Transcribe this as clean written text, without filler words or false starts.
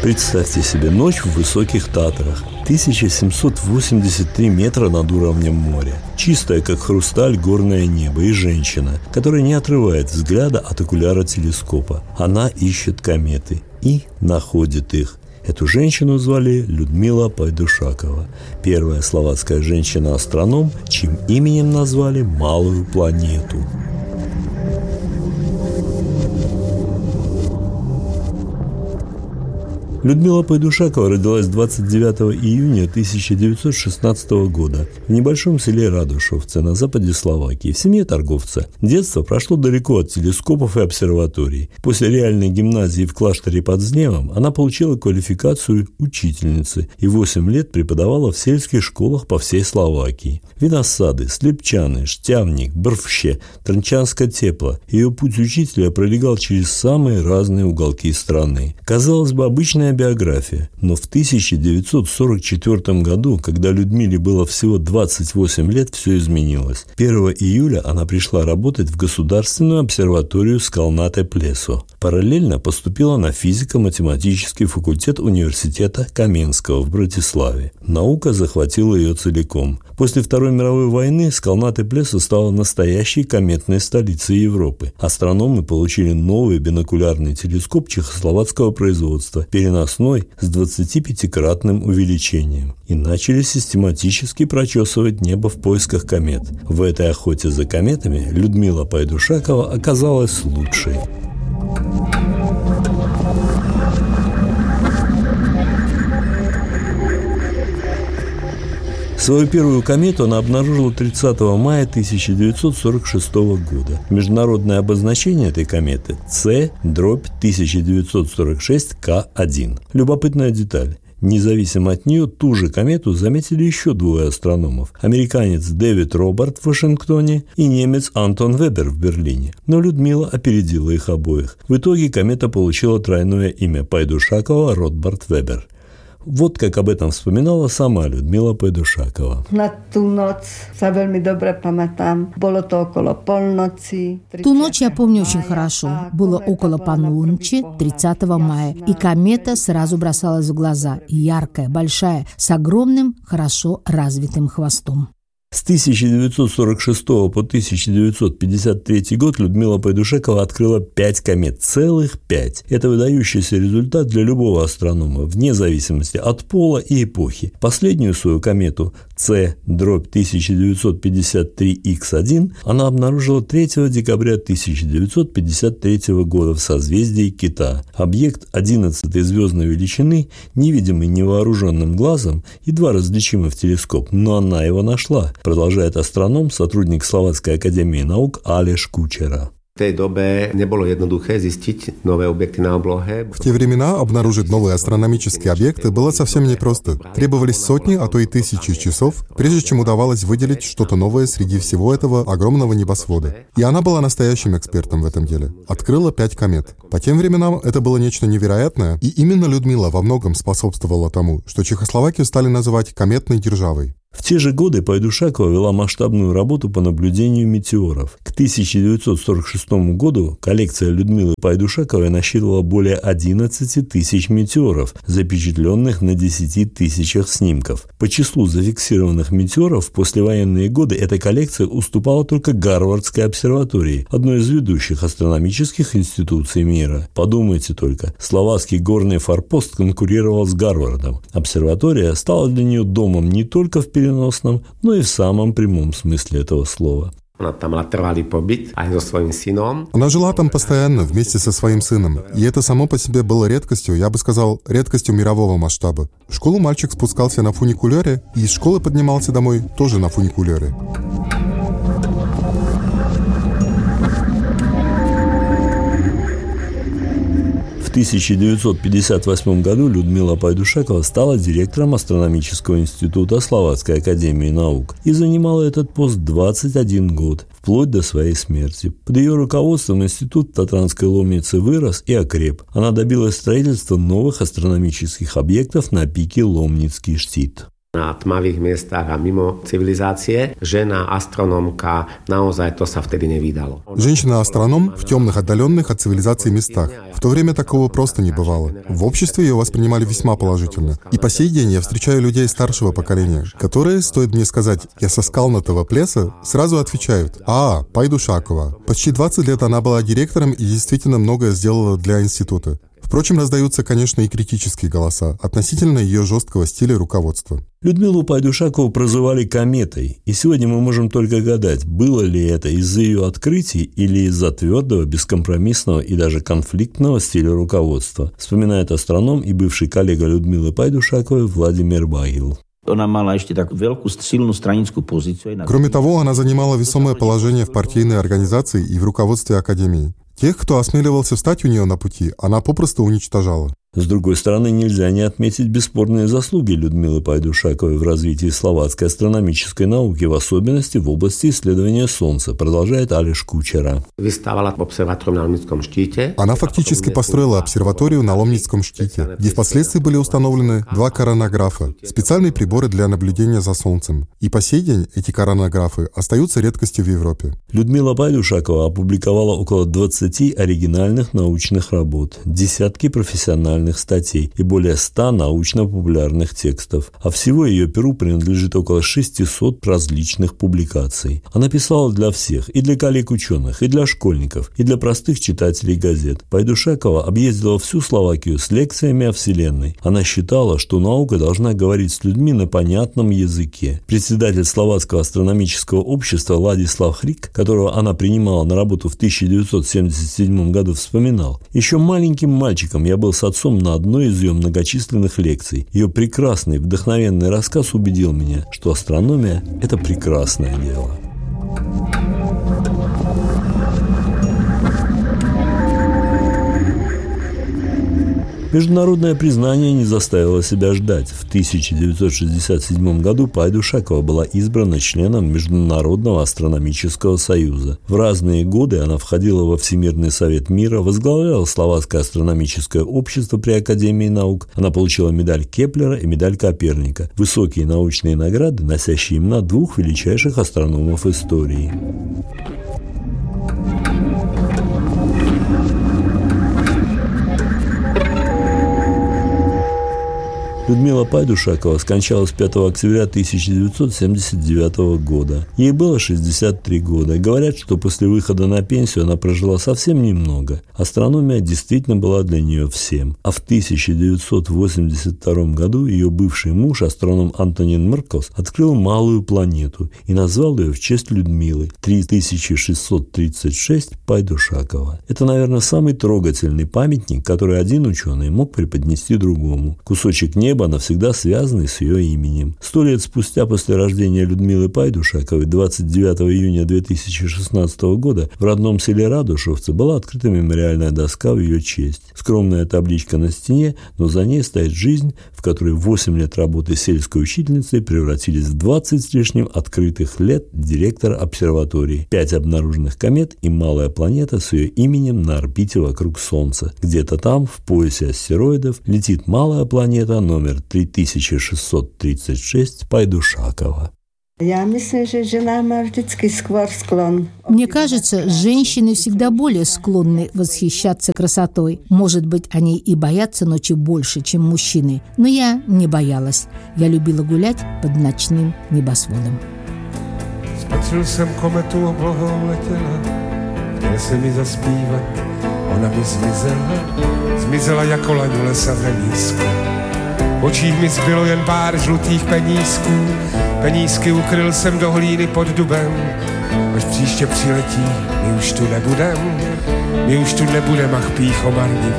Представьте себе ночь в высоких Татрах. 1783 метра над уровнем моря. Чистое, как хрусталь, горное небо и женщина, которая не отрывает взгляда от окуляра телескопа. Она ищет кометы и находит их. Эту женщину звали Людмила Пайдушакова. Первая словацкая женщина-астроном, чьим именем назвали малую планету. Людмила Пайдушакова родилась 29 июня 1916 года в небольшом селе Радушовцы на западе Словакии, в семье торговца. Детство прошло далеко от телескопов и обсерваторий. После реальной гимназии в кляшторе под Зневом она получила квалификацию учительницы и 8 лет преподавала в сельских школах по всей Словакии. Виносады, Слепчаны, Штявник, Брвще, Транчанско-Тепло. Ее путь учителя пролегал через самые разные уголки страны. Казалось бы, обычная биография, но в 1944 году, когда Людмиле было всего 28 лет, все изменилось. 1 июля она пришла работать в Государственную обсерваторию Скалнате-Плесо. Параллельно поступила на физико-математический факультет университета Каменского в Братиславе. Наука захватила ее целиком. После Второй мировой войны Скалнате-Плесо стала настоящей кометной столицей Европы. Астрономы получили новый бинокулярный телескоп чехословацкого производства, переносной с 25-кратным увеличением, и начали систематически прочесывать небо в поисках комет. В этой охоте за кометами Людмила Пайдушакова оказалась лучшей. Свою первую комету она обнаружила 30 мая 1946 года. Международное обозначение этой кометы – C/1946К1. Любопытная деталь. Независимо от нее, ту же комету заметили еще двое астрономов. Американец Дэвид Робарт в Вашингтоне и немец Антон Вебер в Берлине. Но Людмила опередила их обоих. В итоге комета получила тройное имя Пайдушакова-Ротбард-Вебер. Вот как об этом вспоминала сама Людмила Пайдушакова. Ту ночь я помню очень хорошо. Было около полуночи 30 мая, и комета сразу бросалась в глаза. Яркая, большая, с огромным, хорошо развитым хвостом. С 1946 по 1953 год Людмила Пайдушакова открыла 5 комет, целых 5. Это выдающийся результат для любого астронома, вне зависимости от пола и эпохи. Последнюю свою комету C/1953X1 она обнаружила 3 декабря 1953 года в созвездии Кита. Объект 11-й звездной величины, невидимый невооруженным глазом, едва различимый в телескоп, но она его нашла, продолжает астроном, сотрудник Словацкой академии наук Алеш Кучера. В те времена обнаружить новые астрономические объекты было совсем непросто. Требовались сотни, а то и тысячи часов, прежде чем удавалось выделить что-то новое среди всего этого огромного небосвода. И она была настоящим экспертом в этом деле. Открыла 5 комет. По тем временам это было нечто невероятное, и именно Людмила во многом способствовала тому, что Чехословакию стали называть кометной державой. В те же годы Пайдушакова вела масштабную работу по наблюдению метеоров. К 1946 году коллекция Людмилы Пайдушаковой насчитывала более 11 тысяч метеоров, запечатленных на 10 тысячах снимков. По числу зафиксированных метеоров в послевоенные годы эта коллекция уступала только Гарвардской обсерватории, одной из ведущих астрономических институций мира. Подумайте только, словацкий горный форпост конкурировал с Гарвардом. Обсерватория стала для нее домом не только в переносном, но и в самом прямом смысле этого слова. Она жила там постоянно вместе со своим сыном, и это само по себе было редкостью, я бы сказал, редкостью мирового масштаба. В школу мальчик спускался на фуникулере, и из школы поднимался домой тоже на фуникулере. В 1958 году Людмила Пайдушакова стала директором Астрономического института Словацкой академии наук и занимала этот пост 21 год, вплоть до своей смерти. Под ее руководством институт в Татранской Ломнице вырос и окреп. Она добилась строительства новых астрономических объектов на пике Ломницкий штит. Na tmavých miestach a mimo civilizácie, žena астрономка, naozaj to sa vtedy nevydalo. Женщина-астроном в темных, отдаленных от цивилизации местах. В то время такого просто не бывало. В обществе ее воспринимали весьма положительно. И по сей день я встречаю людей старшего поколения, которые, стоит мне сказать «я со скалнатого плеса», сразу отвечают Пайдушакова. Почти 20 лет она была директором и действительно многое сделала для института. Впрочем, раздаются, конечно, и критические голоса относительно ее жесткого стиля руководства. Людмилу Пайдушакову прозывали «кометой», и сегодня мы можем только гадать, было ли это из-за ее открытий или из-за твердого, бескомпромиссного и даже конфликтного стиля руководства, вспоминает астроном и бывший коллега Людмилы Пайдушаковой Владимир Багил. Кроме того, она занимала весомое положение в партийной организации и в руководстве академии. Тех, кто осмеливался встать у нее на пути, она попросту уничтожала. С другой стороны, нельзя не отметить бесспорные заслуги Людмилы Пайдушаковой в развитии словацкой астрономической науки, в особенности в области исследования Солнца, продолжает Алеш Кучера. Она фактически построила обсерваторию на Ломницком штите, где впоследствии были установлены 2 коронографа, специальные приборы для наблюдения за Солнцем. И по сей день эти коронографы остаются редкостью в Европе. Людмила Пайдушакова опубликовала около 20 оригинальных научных работ, десятки профессиональных статей и более 100 научно-популярных текстов. А всего ее перу принадлежит около 600 различных публикаций. Она писала для всех, и для коллег-ученых, и для школьников, и для простых читателей газет. Пайдушакова объездила всю Словакию с лекциями о Вселенной. Она считала, что наука должна говорить с людьми на понятном языке. Председатель Словацкого астрономического общества Ладислав Хрик, которого она принимала на работу в 1977 году, вспоминал: «Еще маленьким мальчиком я был с отцом на одной из ее многочисленных лекций. Ее прекрасный, вдохновенный рассказ убедил меня, что астрономия – это прекрасное дело». Международное признание не заставило себя ждать. В 1967 году Пайдушакова была избрана членом Международного астрономического союза. В разные годы она входила во Всемирный совет мира, возглавляла Словацкое астрономическое общество при Академии наук. Она получила медаль Кеплера и медаль Коперника – высокие научные награды, носящие имена 2 величайших астрономов истории. Людмила Пайдушакова скончалась 5 октября 1979 года. Ей было 63 года. Говорят, что после выхода на пенсию она прожила совсем немного. Астрономия действительно была для нее всем. А в 1982 году ее бывший муж, астроном Антонин Мркос, открыл малую планету и назвал ее в честь Людмилы 3636 Пайдушакова. Это, наверное, самый трогательный памятник, который один ученый мог преподнести другому. Кусочек неба, навсегда связанный с ее именем. 100 лет спустя после рождения Людмилы Пайдушаковой, 29 июня 2016 года, в родном селе Радушовцы была открыта мемориальная доска в ее честь. Скромная табличка на стене, но за ней стоит жизнь, в которой 8 лет работы сельской учительницей превратились в 20 с лишним открытых лет директора обсерватории, 5 обнаруженных комет и малая планета с ее именем на орбите вокруг Солнца. Где-то там, в поясе астероидов, летит малая планета номер 3636 Пайдушакова. Мне кажется, женщины всегда более склонны восхищаться красотой. Может быть, они и боятся ночи больше, чем мужчины. Но я не боялась. Я любила гулять под ночным небосводом. Spatřil jsem kometu, oblohou letěla, chtěl jsem mi zaspívat, ona mi zmizela jako laň lesa v remízku. V očích mi zbylo jen pár žlutých penízků, penízky ukryl jsem do hlíny pod dubem, až příště přiletí, my už tu nebudem, ach pýcho marný.